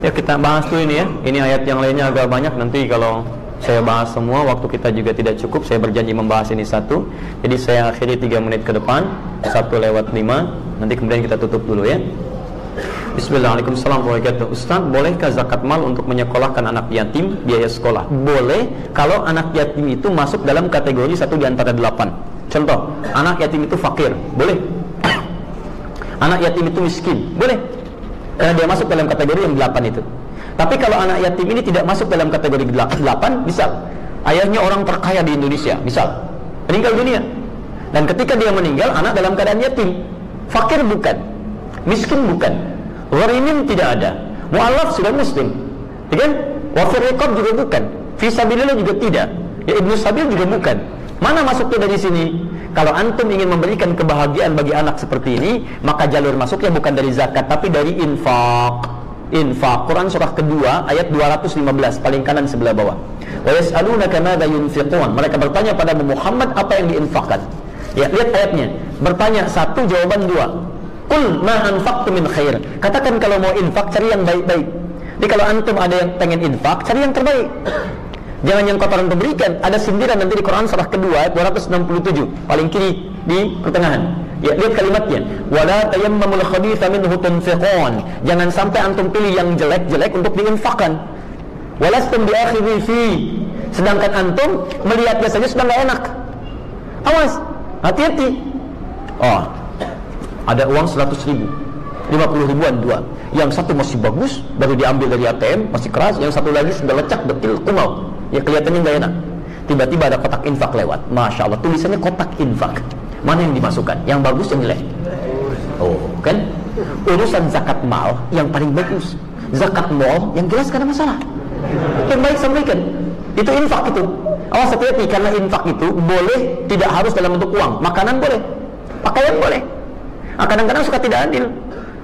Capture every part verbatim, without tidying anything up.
Ya, kita bahas dulu ini ya. Ini ayat yang lainnya agak banyak. Nanti kalau saya bahas semua, waktu kita juga tidak cukup. Saya berjanji membahas ini satu. Jadi saya akhiri tiga menit ke depan, satu lewat lima. Nanti kemudian kita tutup dulu ya. Bismillahirrahmanirrahim. Assalamualaikum. Ustaz, bolehkah zakat mal untuk menyekolahkan anak yatim biaya sekolah? Boleh kalau anak yatim itu masuk dalam kategori satu di antara delapan. Contoh, anak yatim itu fakir, boleh. Anak yatim itu miskin, boleh. Karena dia masuk dalam kategori yang delapan itu. Tapi kalau anak yatim ini tidak masuk dalam kategori delapan, misal ayahnya orang terkaya di Indonesia, misal meninggal dunia, dan ketika dia meninggal, anak dalam keadaan yatim, fakir bukan, miskin bukan, gharimin tidak ada, mu'allaf sudah muslim, ya kan? Wafir riqab juga bukan, fisabilillah juga tidak, ya ibnu sabil juga bukan. Mana masuknya dari sini? Kalau antum ingin memberikan kebahagiaan bagi anak seperti ini, maka jalur masuknya bukan dari zakat, tapi dari infak. Infak, Quran surah kedua ayat dua ratus lima belas, paling kanan sebelah bawah. Wa yas'alunaka madza yunfiqun. Mereka bertanya pada Muhammad apa yang diinfakkan. Ya, lihat ayatnya. Bertanya satu, jawaban dua. Qul ma anfaqtum min khair. Katakan kalau mau infak cari yang baik-baik. Jadi kalau antum ada yang pengen infak, cari yang terbaik. Jangan yang kotoran berikan. Ada sindiran nanti di Quran surah kedua ayat dua ratus enam puluh tujuh, paling kiri di pertengahan. Ya, lihat kalimatnya. Wala tayammamul khabitha minhu tunfiqun. Jangan sampai antum pilih yang jelek-jelek untuk diinfakkan. Walastum biakhidhi fi. Sedangkan antum melihatnya saja sudah enggak enak. Awas, hati-hati. Oh, ada uang seratus ribu, lima puluh ribuan dua. Yang satu masih bagus, baru diambil dari A T M, masih keras. Yang satu lagi sudah lecak, detil, kumal. Ya kelihatannya nggak enak. Tiba-tiba ada kotak infak lewat. Masya Allah, tulisannya kotak infak. Mana yang dimasukkan? Yang bagus, yang jelek? Oh, kan? Urusan zakat mal yang paling bagus. Zakat mal yang jelas karena masalah. Yang baik sampaikan. Itu infak itu. Awas hati-hati, karena infak itu boleh tidak harus dalam bentuk uang. Makanan boleh, pakaian boleh. Nah, kadang-kadang suka tidak adil.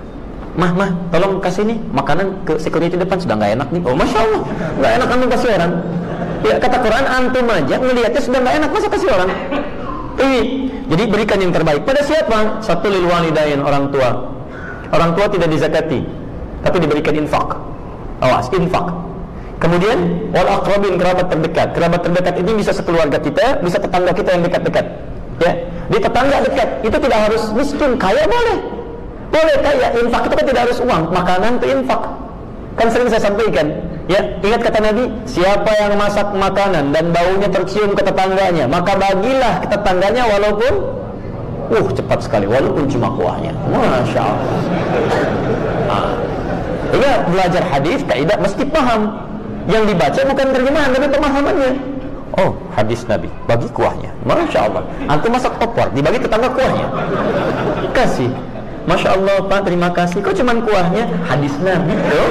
Mah, mah, tolong kasih nih makanan ke security depan, sudah nggak enak nih. Oh, masya Allah, nggak enak antum kasih orang. Ya kata Quran, antum aja melihatnya sudah nggak enak, masa kasih orang? Ini, jadi berikan yang terbaik. Pada siapa? Satu, lil walidain, orang tua. Orang tua tidak dizakati, tapi diberikan infak. Awas, infak. Kemudian wal aqrabin, kerabat terdekat. Kerabat terdekat ini bisa sekeluarga kita, bisa tetangga kita yang dekat-dekat. Ya, di tetangga dekat itu tidak harus miskin, kaya boleh. Boleh kaya, infak itu kan tidak harus uang. Makanan itu infak. Kan sering saya sampaikan. Ya, ingat kata Nabi, siapa yang masak makanan dan baunya tercium ke tetangganya, maka bagilah ke tetangganya walaupun uh cepat sekali, walaupun cuma kuahnya. Masya Allah. Nah, ingat belajar hadis kaidah mesti paham. Yang dibaca bukan terjemahan tapi pemahamannya. Oh, hadis Nabi, bagi kuahnya. Masya Allah. Antum masak opor, dibagi tetangga kuahnya. Kasih. Masya Allah Pak, terima kasih. Kok cuman kuahnya? Hadis Nabi. Oh.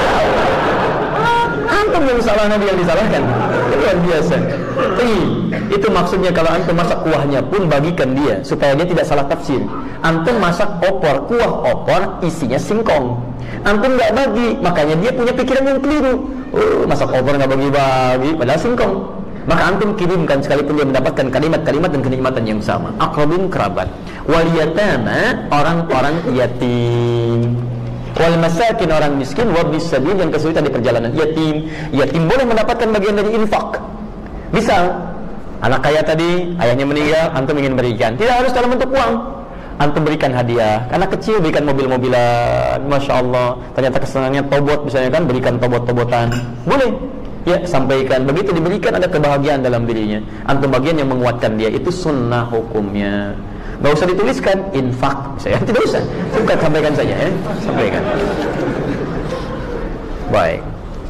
Antum yang salah, Nabi yang disalahkan. Luar biasa. Jadi, itu maksudnya kalau antum masak kuahnya pun bagikan dia supaya dia tidak salah tafsir. Antum masak opor, kuah opor isinya singkong. Antum nggak bagi, makanya dia punya pikiran yang keliru. Oh, masak opor nggak bagi-bagi, padahal singkong. Maka antum kirimkan sekalipun dia mendapatkan kalimat-kalimat dan kenikmatan yang sama. Aqrabun, kerabat. Wal yatama, orang-orang yatim. Wal masakin, orang miskin. Wabnis sabil, yang kesulitan di perjalanan. Yatim, yatim boleh mendapatkan bagian dari infak. Misal anak kaya tadi, ayahnya meninggal, antum ingin berikan, tidak harus dalam bentuk uang. Antum berikan hadiah. Anak kecil berikan mobil-mobilan, Masya Allah. Ternyata kesenangannya tobot misalnya kan, berikan tobot-tobotan. Boleh. Ya, sampaikan. Begitu diberikan ada kebahagiaan dalam dirinya. Antum bagian yang menguatkan dia, itu sunnah hukumnya. Gak usah dituliskan infak, saya tidak usah. Cukup sampaikan saja ya, sampaikan. Baik.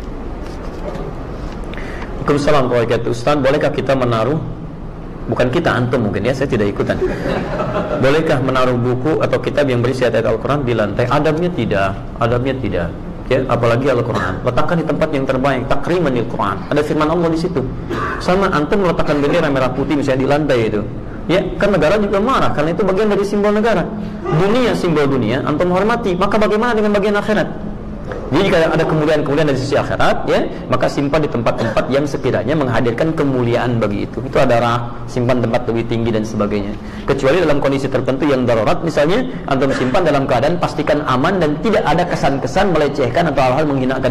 Waalaikumsalam warahmatullahi wabarakatuh. Ustaz, bolehkah kita menaruh, bukan kita, antum mungkin ya, saya tidak ikutan. Bolehkah menaruh buku atau kitab yang berisi ayat Al-Quran di lantai? Adabnya tidak, adabnya tidak. Ya, apalagi Al-Quran, letakkan di tempat yang terbaik, takriman Al-Quran. Ada firman Allah di situ. Sama antum meletakkan bendera merah putih misalnya di lantai itu. Ya, kan negara juga marah karena itu bagian dari simbol negara. Dunia simbol dunia, antum hormati. Maka bagaimana dengan bagian akhirat? Jadi jika ada kemuliaan-kemuliaan dari sisi akhirat, ya, maka simpan di tempat-tempat yang sekiranya menghadirkan kemuliaan bagi itu. Itu adalah simpan tempat lebih tinggi dan sebagainya. Kecuali dalam kondisi tertentu yang darurat, misalnya antum simpan dalam keadaan pastikan aman dan tidak ada kesan-kesan melecehkan atau hal-hal menghinakan